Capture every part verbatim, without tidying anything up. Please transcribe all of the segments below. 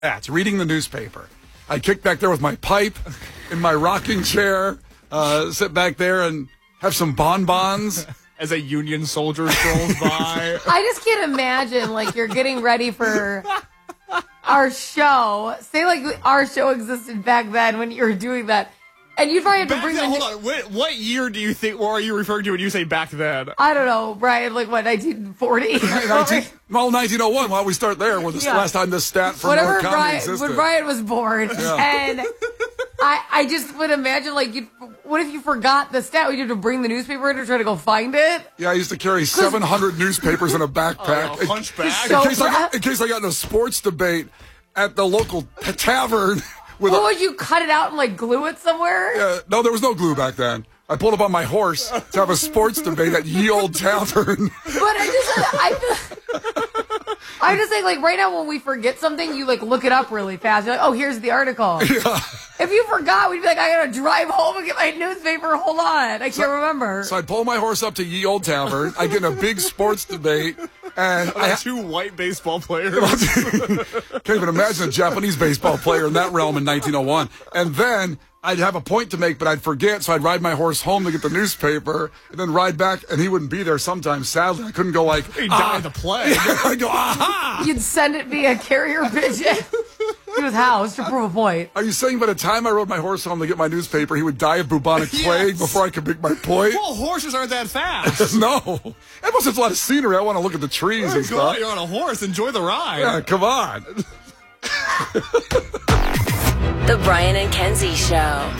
at reading the newspaper. I'd kick back there with my pipe in my rocking chair, uh, sit back there and have some bonbons. As a Union soldier strolls by. I just can't imagine, like, you're getting ready for our show. Say, like, our show existed back then when you were doing that. And you'd probably have to back bring then, the... Hold on. What, what year do you think, or are you referring to when you say back then? I don't know, Brian, like, what, nineteen forty? nineteen, well, nineteen oh one. Why don't we start there? When the Yeah. last time this stat from Whatever North County Brian, existed. when Brian was born. Yeah. And I, I just would imagine, like, you. What if you forgot the stat? Would you have to bring the newspaper in to try to go find it? Yeah, I used to carry seven hundred newspapers in a backpack. Oh, hunchback. So in, case I got, in case I got in a sports debate at the local t- tavern. With Or a, would you cut it out and, like, glue it somewhere? uh, no, there was no glue back then. I pulled up on my horse to have a sports debate at Ye Old Tavern. But I just, I feel, I'm just saying, like, right now when we forget something, you, like, look it up really fast. You're like, oh, here's the article. Yeah. If you forgot, we'd be like, I gotta drive home and get my newspaper. Hold on. I can't remember. So I'd pull my horse up to Ye Old Tavern. I'd get in a big sports debate. And I About two white baseball players. can't even imagine a Japanese baseball player in that realm in nineteen oh one. And then I'd have a point to make, but I'd forget, so I'd ride my horse home to get the newspaper, and then ride back, and he wouldn't be there sometimes. Sadly, I couldn't go like, He ah. died of the plague. I'd go, aha! You'd send it via carrier pigeon to his house to prove a point. Are you saying by the time I rode my horse home to get my newspaper, he would die of bubonic plague Yes. before I could make my point? Well, horses aren't that fast. No. And plus, it's a lot of scenery. I want to look at the trees and Go out, stuff. you're on a horse. Enjoy the ride. Yeah, come on. The Brian and Kenzie Show.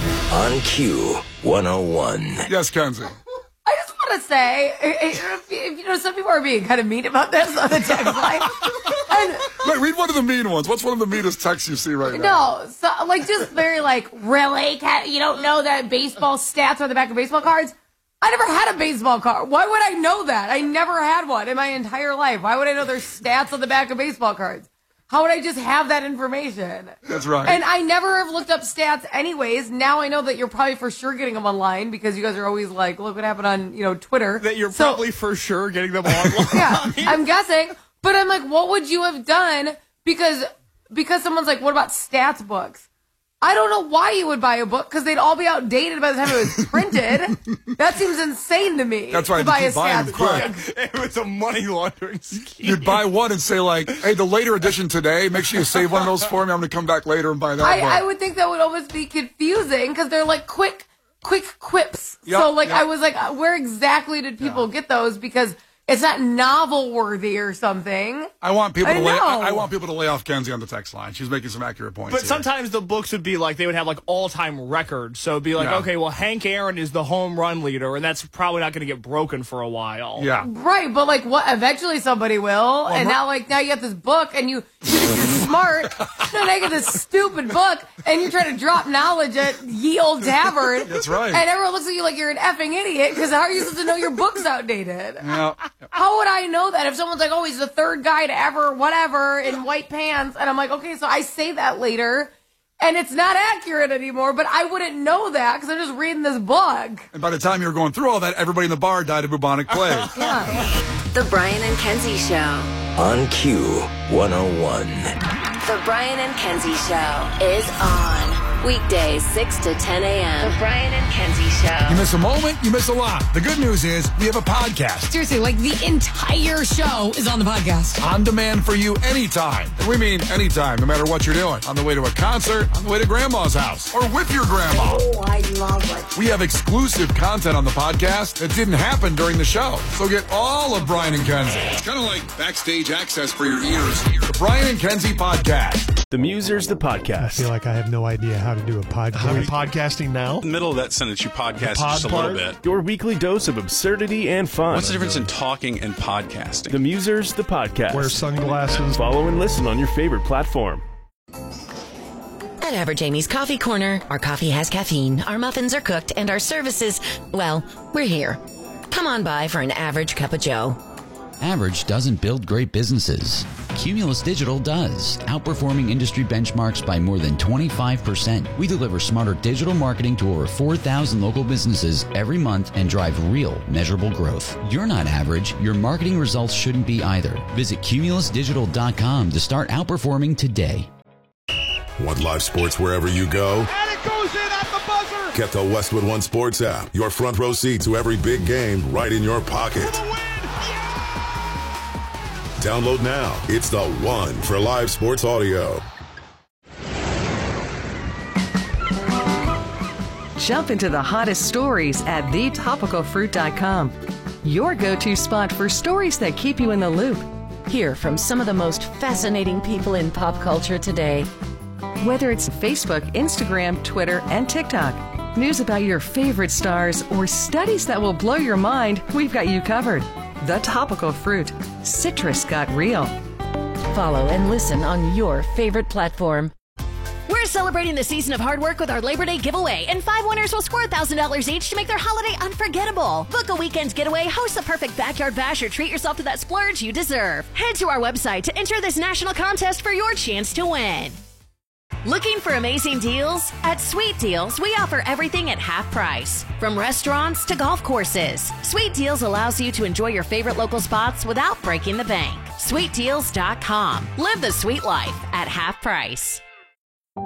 On Q one oh one. Yes, Kenzie. I just want to say, if, if, you know, some people are being kind of mean about this on the text line. And, Wait, read one of the mean ones. What's one of the meanest texts you see right now? no, so, like, just very, like, really? Cat- You don't know that baseball stats are on the back of baseball cards? I never had a baseball card. Why would I know that? I never had one in my entire life. Why would I know there's stats on the back of baseball cards? How would I just have that information? That's right. And I never have looked up stats anyways. Now I know that you're probably for sure getting them online because you guys are always like, look what happened on, you know, Twitter. That you're So- probably for sure getting them online. Yeah, I'm guessing. But I'm like, what would you have done? Because because someone's like, what about stats books? I don't know why you would buy a book because they'd all be outdated by the time it was printed. That seems insane to me. That's right, To buy you a keep buying stats them book. quick. It was a money laundering scheme. You'd buy one and say, like, hey, the later edition today, make sure you save one of those for me. I'm going to come back later and buy that I, one. I would think that would almost be confusing because they're like quick, quick quips. Yep, so like yep. I was like, where exactly did people get those? Because it's not novel worthy or something. I want people I to lay. know. I, I want people to lay off Kenzie on the text line. She's making some accurate points. But here. sometimes the books would be like, they would have like all-time records. So it'd be like, Yeah. okay, well, Hank Aaron is the home run leader, and that's probably not going to get broken for a while. yeah, Right, but like what? Eventually somebody will, and right- now like now you got this book, and you, you think you're smart. No, now you get this stupid book, and you're trying to drop knowledge at Ye Old Tavern. That's right. And everyone looks at you like you're an effing idiot because how are you supposed to know your book's outdated? yeah. How would I know that if someone's like, oh, he's the third guy to ever whatever in white pants, and I'm like, okay, so I say that later. And it's not accurate anymore, but I wouldn't know that because I'm just reading this book. And by the time you were going through all that, everybody in the bar died of bubonic plague. Yeah. The Brian and Kenzie Show. On Q one oh one. The Brian and Kenzie Show is on. Weekdays, six to ten a.m. The Brian and Kenzie You Show. miss a moment, you miss a lot. The good news is we have a podcast Seriously, like the entire show is on the podcast. on demand for you anytime. And we mean anytime, no matter what you're doing. On the way to a concert, on the way to grandma's house, or with your grandma. Oh, I love it. We have exclusive content on the podcast that didn't happen during the show. So get all of Brian and Kenzie. It's kind of like backstage access for your ears. The Brian and Kenzie Podcast. The Musers, the podcast. I feel like I have no idea how to do a podcast. Are we podcasting now? In the middle of that sentence, you podcast pod just a part? little bit. Your weekly dose of absurdity and fun. What's the difference in talking and podcasting? The Musers, the podcast. Wear sunglasses. Follow and listen on your favorite platform. At Average Amy's Coffee Corner, our coffee has caffeine, our muffins are cooked, and our services, well, we're here. Come on by for an average cup of joe. Average doesn't build great businesses. Cumulus Digital does, outperforming industry benchmarks by more than twenty-five percent. We deliver smarter digital marketing to over four thousand local businesses every month and drive real, measurable growth. You're not average. Your marketing results shouldn't be either. Visit cumulus digital dot com to start outperforming today. Want live sports wherever you go? And it goes in at the buzzer! Get the Westwood One Sports app. Your front row seat to every big game right in your pocket. For the win! Download now. It's the one for live sports audio. Jump into the hottest stories at the topical fruit dot com. Your go-to spot for stories that keep you in the loop. Hear from some of the most fascinating people in pop culture today. Whether it's Facebook, Instagram, Twitter, and TikTok, news about your favorite stars, or studies that will blow your mind, we've got you covered. The Topical Fruit. Citrus got real. Follow and listen on your favorite platform. We're celebrating the season of hard work with our Labor Day giveaway, and five winners will score one thousand dollars each to make their holiday unforgettable. Book a weekend getaway, host the perfect backyard bash, or treat yourself to that splurge you deserve. Head to our website to enter this national contest for your chance to win. Looking for amazing deals? At Sweet Deals, we offer everything at half price. From restaurants to golf courses, Sweet Deals allows you to enjoy your favorite local spots without breaking the bank. sweet deals dot com. Live the sweet life at half price.